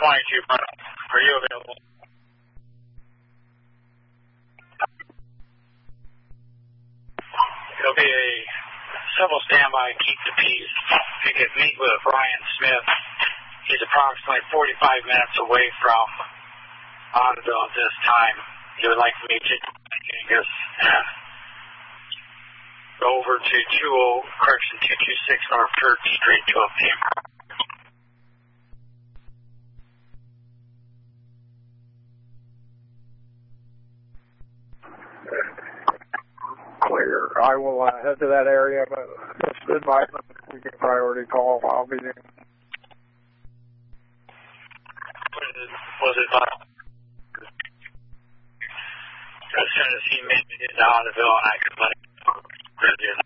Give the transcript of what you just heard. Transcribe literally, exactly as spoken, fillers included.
twenty-two, are you available? It'll be a civil standby, keep the peace. You can meet with Ryan Smith. He's approximately forty-five minutes away from Bonneville at this time. He would like to meet you and go over to two oh, correction, two two six North Church Street, twelve P M Clear. I will uh, head to that area, but just advise them we can priority call. I'll be there. Was it uh, as soon as he made it into Bonneville and I could let him know.